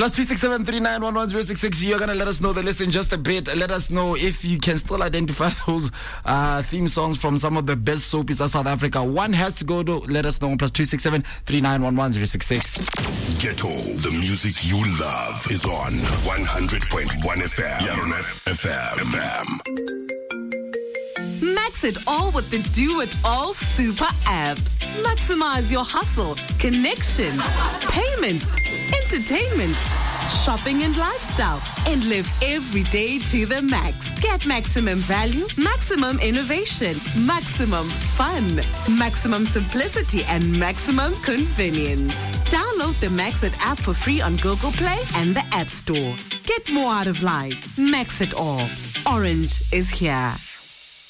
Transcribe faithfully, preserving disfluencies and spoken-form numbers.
Plus two six seven three nine one one zero six six. You're gonna let us know the list in just a bit. Let us know if you can still identify those uh, theme songs from some of the best soapies of South Africa. One has to go to let us know. Plus two six seven three nine one one zero six six. Ghetto, the music you love is on one hundred point one F M. F M. Max it all with the Do It All Super app. Maximize your hustle, connections, payments, entertainment, shopping and lifestyle, and live every day to the max. Get maximum value, maximum innovation, maximum fun, maximum simplicity, and maximum convenience. Download the Max It app for free on Google Play and the App Store. Get more out of life. Max it all. Orange is here.